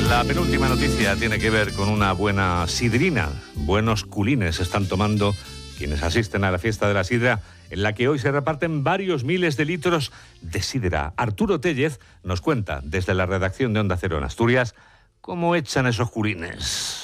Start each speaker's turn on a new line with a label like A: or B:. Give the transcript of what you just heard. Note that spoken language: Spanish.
A: La penúltima noticia tiene que ver con una buena sidrina. Buenos culines están tomando quienes asisten a la fiesta de la sidra, en la que hoy se reparten varios miles de litros de sidra. Arturo Tellez nos cuenta desde la redacción de Onda Cero en Asturias cómo echan esos culines.